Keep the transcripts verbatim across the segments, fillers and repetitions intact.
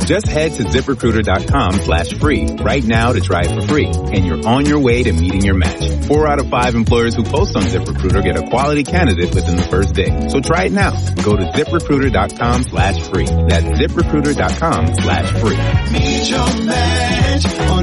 Just head to ZipRecruiter.com slash free right now to try it for free, and you're on your way to meeting your match. Four out of five employers who post on ZipRecruiter get a quality candidate within the first day. So try it now. Go to ZipRecruiter.com slash free. That's ZipRecruiter.com slash free. Meet your match on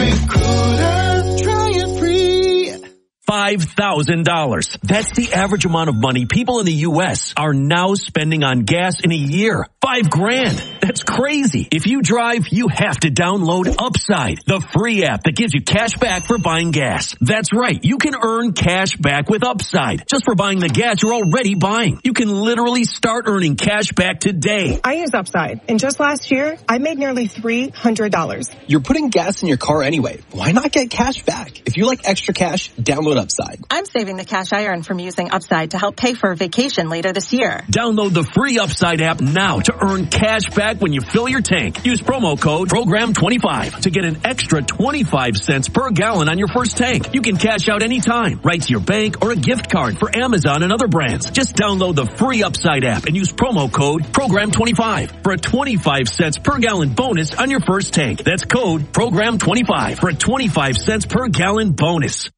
ZipRecruiter. Try it free. five thousand dollars. That's the average amount of money people in the U S are now spending on gas in a year. Five grand. That's crazy. If you drive, you have to download Upside, the free app that gives you cash back for buying gas. That's right. You can earn cash back with Upside just for buying the gas you're already buying. You can literally start earning cash back today. I use Upside, and just last year, I made nearly three hundred dollars. You're putting gas in your car anyway. Why not get cash back? If you like extra cash, download Upside. I'm saving the cash I earn from using Upside to help pay for a vacation later this year. Download the free Upside app now to earn cash back when you fill your tank. Use promo code program twenty-five to get an extra twenty-five cents per gallon on your first tank. You can cash out anytime, right to your bank or a gift card for Amazon and other brands. Just download the free Upside app and use promo code program twenty-five for a twenty-five cents per gallon bonus on your first tank. That's code program twenty-five for a twenty-five cents per gallon bonus.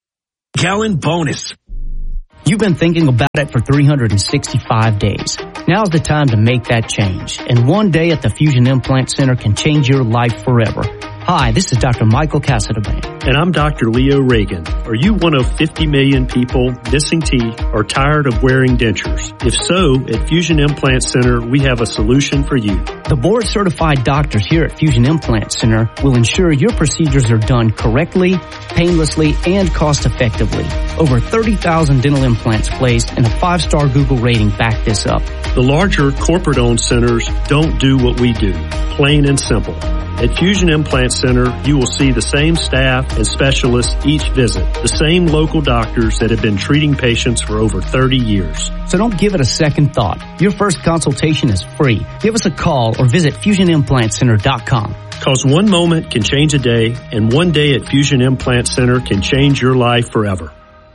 Gallon bonus. You've been thinking about it for three hundred sixty-five days. Now's the time to make that change. And one day at the Fusion Implant Center can change your life forever. Hi, this is Doctor Michael Casadabane. And I'm Doctor Leo Reagan. Are you one of fifty million people missing teeth or tired of wearing dentures? If so, at Fusion Implant Center, we have a solution for you. The board-certified doctors here at Fusion Implant Center will ensure your procedures are done correctly, painlessly, and cost-effectively. Over thirty thousand dental implants placed, and a five-star Google rating back this up. The larger corporate-owned centers don't do what we do, plain and simple. At Fusion Implant Center, you will see the same staff and specialists each visit, the same local doctors that have been treating patients for over thirty years. So don't give it a second thought. Your first consultation is free. Give us a call or visit fusion implant center dot com. Because one moment can change a day, and one day at Fusion Implant Center can change your life forever.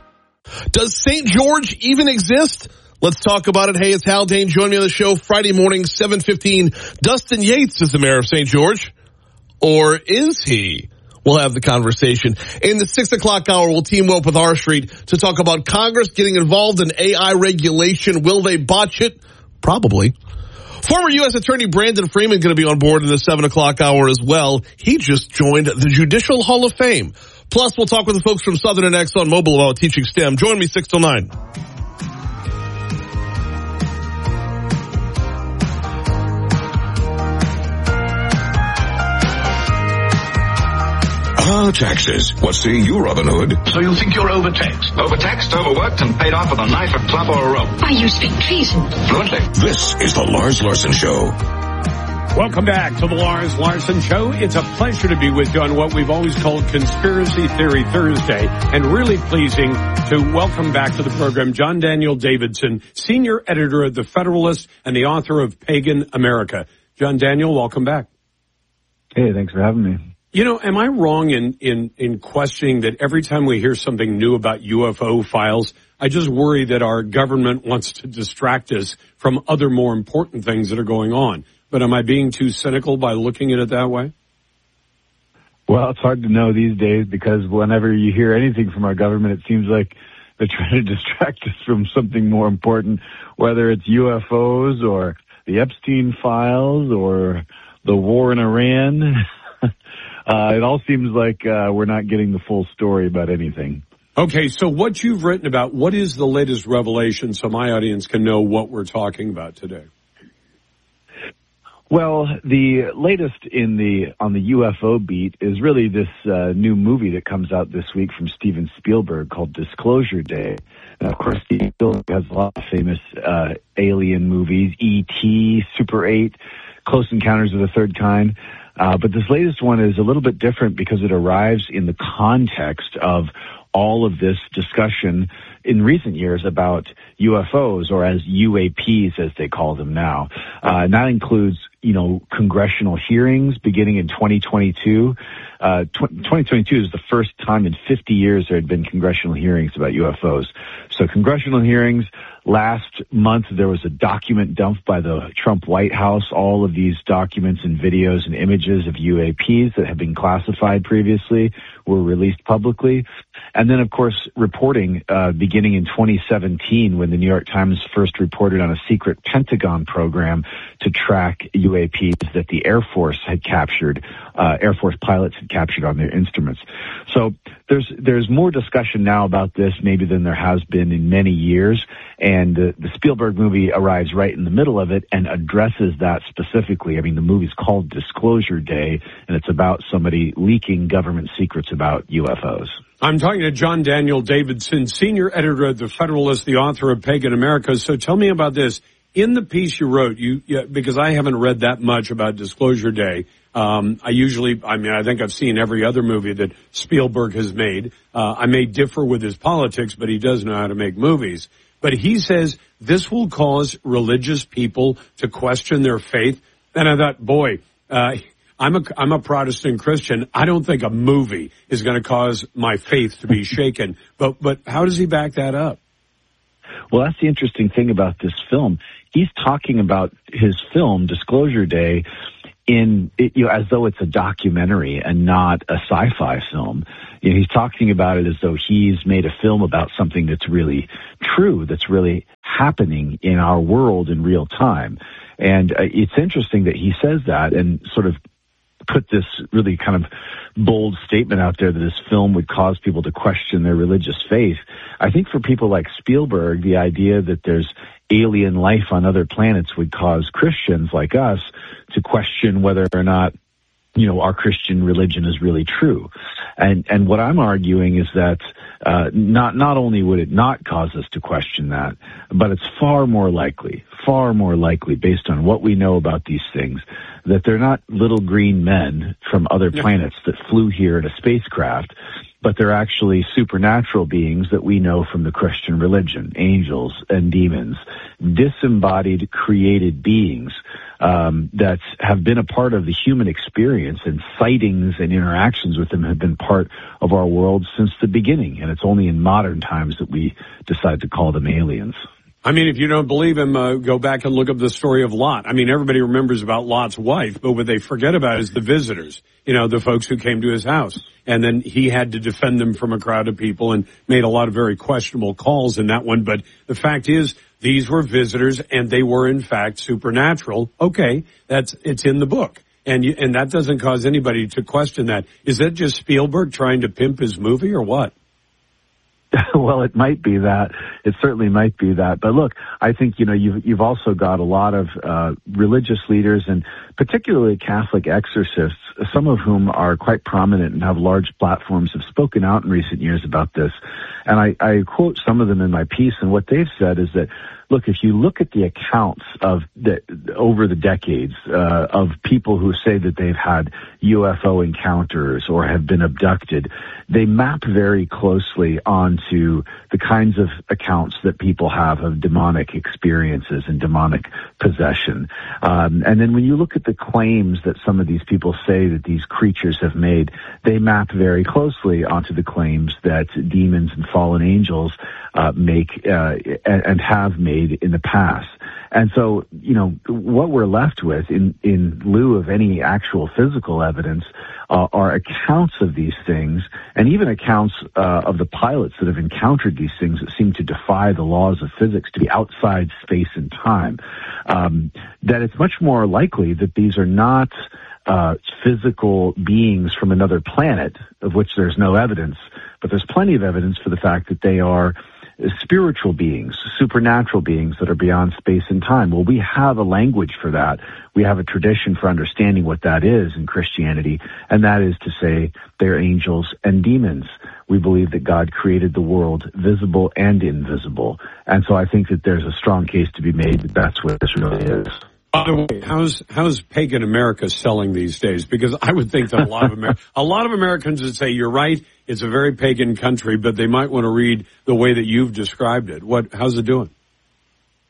Does Saint George even exist? Let's talk about it. Hey, it's Hal Dane. Join me on the show Friday morning, seven fifteen. Dustin Yates is the mayor of Saint George. Or is he? We'll have the conversation. In the six o'clock hour, we'll team up with R Street to talk about Congress getting involved in A I regulation. Will they botch it? Probably. Former U S Attorney Brandon Freeman going to be on board in the seven o'clock hour as well. He just joined the Judicial Hall of Fame. Plus, we'll talk with the folks from Southern and ExxonMobil about teaching STEM. Join me six till nine. Ah, taxes. What's seeing you, Robin Hood? So you think you're overtaxed? Overtaxed, overworked, and paid off with a knife, a club, or a rope. Why, you speak treason. Fluently. This is the Lars Larson Show. Welcome back to the Lars Larson Show. It's a pleasure to be with you on what we've always called Conspiracy Theory Thursday, and really pleasing to welcome back to the program John Daniel Davidson, senior editor of The Federalist and the author of Pagan America. John Daniel, welcome back. Hey, thanks for having me. You know, am I wrong in, in, in questioning that every time we hear something new about U F O files, I just worry that our government wants to distract us from other more important things that are going on? But am I being too cynical by looking at it that way? Well, it's hard to know these days because whenever you hear anything from our government, it seems like they're trying to distract us from something more important, whether it's U F Os or the Epstein files or the war in Iran. Uh, it all seems like uh, we're not getting the full story about anything. Okay, so what you've written about, what is the latest revelation so my audience can know what we're talking about today? Well, the latest in the on the U F O beat is really this uh, new movie that comes out this week from Steven Spielberg called Disclosure Day. And of course, Steven Spielberg has a lot of famous uh, alien movies, E T, Super eight, Close Encounters of the Third Kind. Uh, but this latest one is a little bit different because it arrives in the context of all of this discussion in recent years about U F Os, or as U A Ps as they call them now. Uh, and that includes, you know, congressional hearings beginning in twenty twenty-two. uh, tw- twenty twenty-two is the first time in fifty years there had been congressional hearings about U F Os. So congressional hearings. Last month, there was a document dumped by the Trump White House. All of these documents and videos and images of U A Ps that had been classified previously were released publicly. And then, of course, reporting uh, beginning in twenty seventeen when the New York Times first reported on a secret Pentagon program to track U A Ps that the Air Force had captured, uh, Air Force pilots had captured on their instruments. So there's there's more discussion now about this maybe than there has been in many years. And the, the Spielberg movie arrives right in the middle of it and addresses that specifically. I mean, the movie's called Disclosure Day, and it's about somebody leaking government secrets about U F Os. I'm talking to John Daniel Davidson, senior editor of The Federalist, the author of Pagan America. So tell me about this. In the piece you wrote, you yeah, because I haven't read that much about Disclosure Day. Um, I usually, I mean, I think I've seen every other movie that Spielberg has made. Uh, I may differ with his politics, but he does know how to make movies. But he says this will cause religious people to question their faith. And I thought, boy, uh, I'm a, I'm a Protestant Christian. I don't think a movie is going to cause my faith to be shaken. But, but how does he back that up? Well, that's the interesting thing about this film. He's talking about his film, Disclosure Day, in it, you know, as though it's a documentary and not a sci-fi film. You know, he's talking about it as though he's made a film about something that's really true, that's really happening in our world in real time. And uh, it's interesting that he says that and sort of put this really kind of bold statement out there that this film would cause people to question their religious faith. I think for people like Spielberg, the idea that there's alien life on other planets would cause Christians like us to question whether or not, you know, our Christian religion is really true. And and what I'm arguing is that uh, not not only would it not cause us to question that, but it's far more likely, far more likely, based on what we know about these things, that they're not little green men from other planets that flew here in a spacecraft, but they're actually supernatural beings that we know from the Christian religion, angels and demons, disembodied created beings um, that have been a part of the human experience, and sightings and interactions with them have been part of our world since the beginning. And it's only in modern times that we decide to call them aliens. I mean, if you don't believe him, uh, go back and look up the story of Lot. I mean, everybody remembers about Lot's wife, but what they forget about is the visitors, you know, the folks who came to his house. And then he had to defend them from a crowd of people and made a lot of very questionable calls in that one. But the fact is, these were visitors and they were in fact supernatural. Okay, that's, it's in the book. And you, and that doesn't cause anybody to question that. Is that just Spielberg trying to pimp his movie or what? Well, it might be that. It certainly might be that. But look, I think, you know, you've, you've also got a lot of uh, religious leaders and particularly Catholic exorcists, some of whom are quite prominent and have large platforms, have spoken out in recent years about this. And I, I quote some of them in my piece, and what they've said is that, look, if you look at the accounts of the, over the decades uh, of people who say that they've had U F O encounters or have been abducted, they map very closely onto the kinds of accounts that people have of demonic experiences and demonic possession. Um, and then when you look at the claims that some of these people say that these creatures have made, they map very closely onto the claims that demons and fallen angels uh, make uh, and, and have made in the past. And so, you know, what we're left with in, in lieu of any actual physical evidence uh, are accounts of these things, and even accounts uh, of the pilots that have encountered these things that seem to defy the laws of physics, to be outside space and time. Um, that it's much more likely that these are not uh, physical beings from another planet, of which there's no evidence, but there's plenty of evidence for the fact that they are spiritual beings, supernatural beings that are beyond space and time. Well, we have a language for that. We have a tradition for understanding what that is in Christianity, and that is to say they're angels and demons. We believe that God created the world, visible and invisible. And so I think that there's a strong case to be made that that's what this really is. By the way, how's how's Pagan America selling these days? Because I would think that a lot of Amer- a lot of Americans would say you're right. It's a very pagan country, but they might want to read the way that you've described it. What? How's it doing?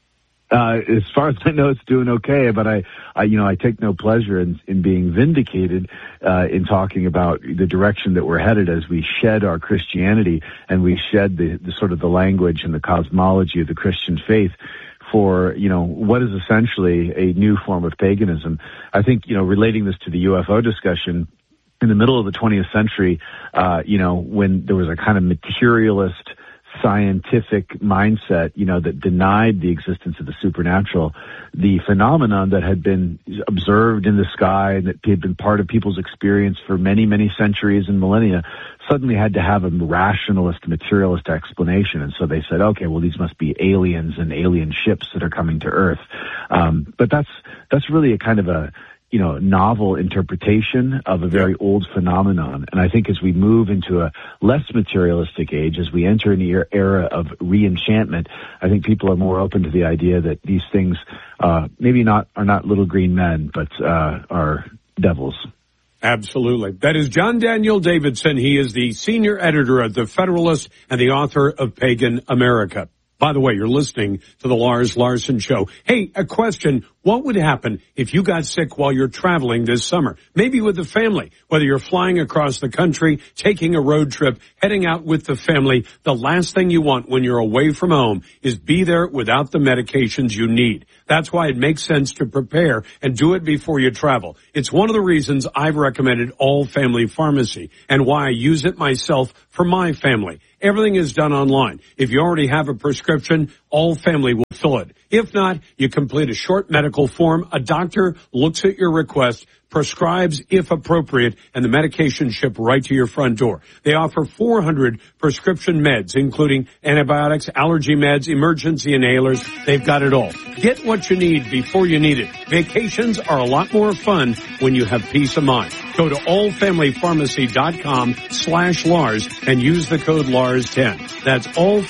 Uh, as far as I know, it's doing okay, but I, I you know, I take no pleasure in, in being vindicated, uh, in talking about the direction that we're headed as we shed our Christianity and we shed the, the sort of the language and the cosmology of the Christian faith for, you know, what is essentially a new form of paganism. I think, you know, relating this to the U F O discussion, in the middle of the twentieth century, uh, you know, when there was a kind of materialist scientific mindset, you know, that denied the existence of the supernatural, the phenomenon that had been observed in the sky and that had been part of people's experience for many, many centuries and millennia suddenly had to have a rationalist, materialist explanation. And so they said, okay, well, these must be aliens and alien ships that are coming to Earth. Um, but that's, that's really a kind of a, you know, novel interpretation of a very old phenomenon. And I think as we move into a less materialistic age, as we enter an era of re-enchantment, I think people are more open to the idea that these things, uh, maybe not, are not little green men, but, uh, are devils. Absolutely. That is John Daniel Davidson. He is the senior editor of The Federalist and the author of Pagan America. By the way, you're listening to the Lars Larson Show. Hey, a question. What would happen if you got sick while you're traveling this summer? Maybe with the family, whether you're flying across the country, taking a road trip, heading out with the family. The last thing you want when you're away from home is be there without the medications you need. That's why it makes sense to prepare and do it before you travel. It's one of the reasons I've recommended All Family Pharmacy and why I use it myself for my family. Everything is done online. If you already have a prescription, All Family will fill it. If not, you complete a short medical form. A doctor looks at your request, prescribes if appropriate, and the medication shipped right to your front door. They offer four hundred prescription meds, including antibiotics, allergy meds, emergency inhalers. They've got it all. Get what you need before you need it. Vacations are a lot more fun when you have peace of mind. Go to allfamilypharmacy.com slash Lars and use the code Lars ten. That's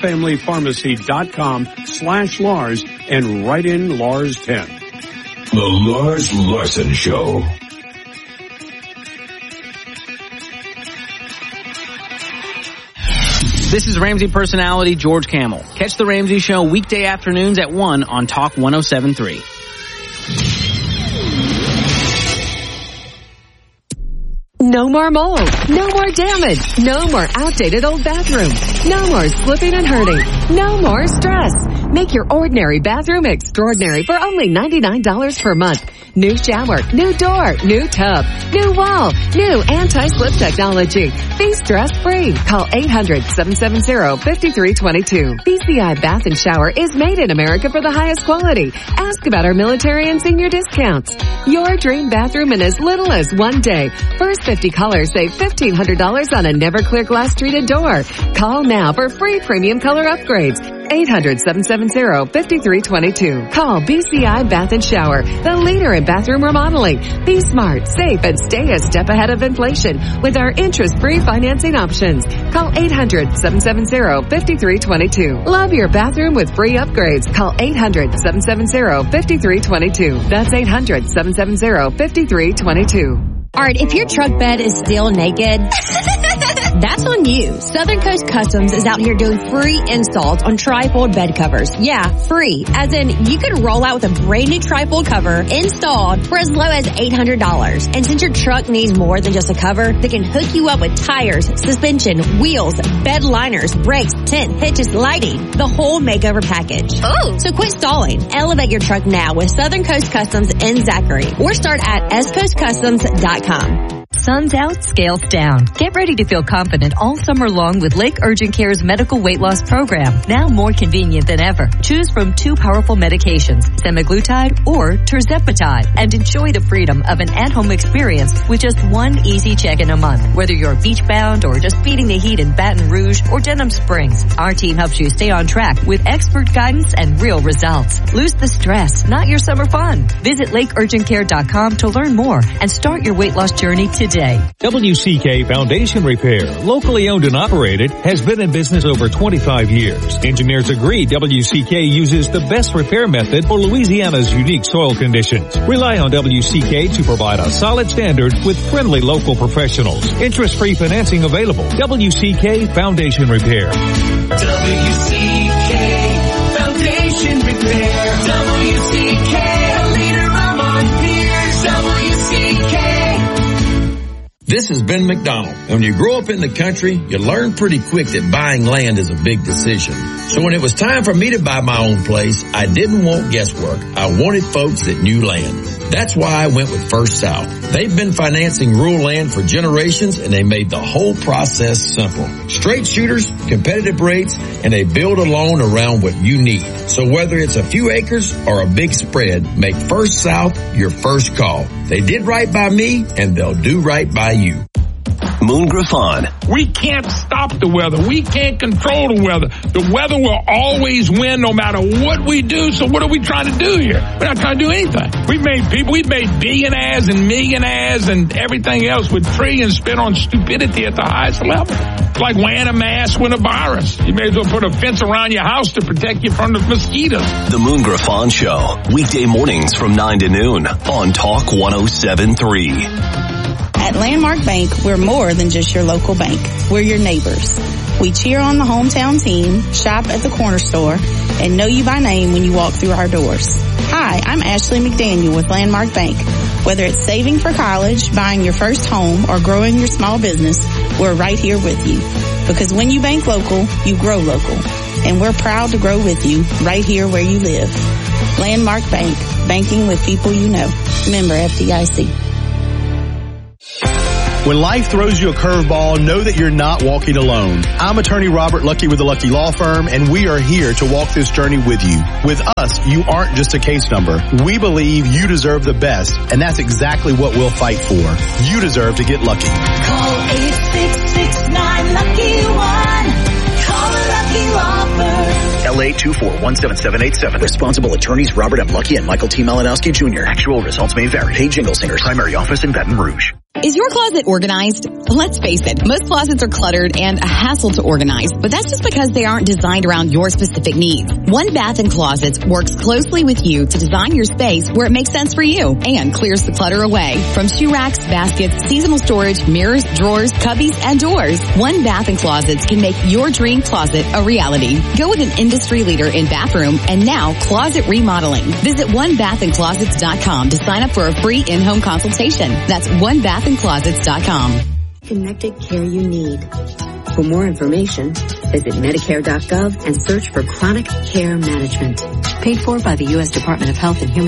allfamilypharmacy.com slash Lars and write in Lars ten. The Lars Larson Show. This is Ramsey personality George Camel. Catch the Ramsey Show weekday afternoons at one on Talk one oh seven point three. No more mold. No more damage. No more outdated old bathroom. No more slipping and hurting. No more stress. Make your ordinary bathroom extraordinary for only ninety-nine dollars per month. New shower, new door, new tub, new wall, new anti-slip technology. Be stress-free. Call eight hundred, seven seven zero, five three two two. B C I Bath and Shower is made in America for the highest quality. Ask about our military and senior discounts. Your dream bathroom in as little as one day. First fifty callers save fifteen hundred dollars on a Never-Clear glass treated door. Call now for free premium color upgrades. eight hundred, seven seven zero, five three two two. Call B C I Bath and Shower, the leader in bathroom remodeling. Be smart, safe, and stay a step ahead of inflation with our interest-free financing options. Call eight hundred, seven seven zero, five three two two. Love your bathroom with free upgrades. Call eight hundred, seven seven zero, five three two two. That's eight hundred, seven seven zero, five three two two. Art, if your truck bed is still naked, that's on you. Southern Coast Customs is out here doing free installs on trifold bed covers. Yeah, free. As in, you can roll out with a brand new trifold cover installed for as low as eight hundred dollars. And since your truck needs more than just a cover, they can hook you up with tires, suspension, wheels, bed liners, brakes, tent, hitches, lighting, the whole makeover package. Oh! So quit stalling. Elevate your truck now with Southern Coast Customs in Zachary. Or start at s coast customs dot com. Sun's out, scales down. Get ready to feel confident all summer long with Lake Urgent Care's medical weight loss program, now more convenient than ever. Choose from two powerful medications, semaglutide or tirzepatide, and enjoy the freedom of an at-home experience with just one easy check in a month. Whether you're beach-bound or just beating the heat in Baton Rouge or Denham Springs, our team helps you stay on track with expert guidance and real results. Lose the stress, not your summer fun. Visit lake urgent care dot com to learn more and start your weight loss journey today. W C K Foundation Repair, locally owned and operated, has been in business over twenty-five years. Engineers agree W C K uses the best repair method for Louisiana's unique soil conditions. Rely on W C K to provide a solid standard with friendly local professionals. Interest-free financing available. W C K Foundation Repair. W C K Foundation Repair. This is Ben McDonald. When you grow up in the country, you learn pretty quick that buying land is a big decision. So when it was time for me to buy my own place, I didn't want guesswork. I wanted folks that knew land. That's why I went with First South. They've been financing rural land for generations, and they made the whole process simple. Straight shooters, competitive rates, and they build a loan around what you need. So whether it's a few acres or a big spread, make First South your first call. They did right by me, and they'll do right by you. Moon Griffon. We can't stop the weather. We can't control the weather. The weather will always win no matter what we do. So what are we trying to do here? We're not trying to do anything. We've made people, we've made billionaires and millionaires and everything else with trillions spent on stupidity at the highest level. It's like wearing a mask with a virus. You may as well put a fence around your house to protect you from the mosquitoes. The Moon Griffon Show. Weekday mornings from nine to noon on Talk one oh seven point three. At Landmark Bank, we're more than just your local bank. We're your neighbors. We cheer on the hometown team, shop at the corner store, and know you by name when you walk through our doors. Hi, I'm Ashley McDaniel with Landmark Bank. Whether it's saving for college, buying your first home, or growing your small business, we're right here with you. Because when you bank local, you grow local. And we're proud to grow with you right here where you live. Landmark Bank, banking with people you know. Member F D I C. When life throws you a curveball, know that you're not walking alone. I'm attorney Robert Lucky with the Lucky Law Firm, and we are here to walk this journey with you. With us, you aren't just a case number. We believe you deserve the best, and that's exactly what we'll fight for. You deserve to get lucky. Call eight six six nine lucky one. Call a Lucky Law Firm. L A two four one seven seven eight seven. Responsible attorneys Robert M. Lucky and Michael T. Malinowski Junior Actual results may vary. Hey Jingle Singers. Primary office in Baton Rouge. Is your closet organized? Let's face it, most closets are cluttered and a hassle to organize, but that's just because they aren't designed around your specific needs. One Bath and Closets works closely with you to design your space where it makes sense for you and clears the clutter away. From shoe racks, baskets, seasonal storage, mirrors, drawers, cubbies, and doors, One Bath and Closets can make your dream closet a reality. Go with an industry leader in bathroom and now closet remodeling. Visit one bath and closets dot com to sign up for a free in-home consultation. That's one bath and closets dot com. Connected care you need. For more information, visit Medicare dot gov and search for Chronic Care Management. Paid for by the U S Department of Health and Human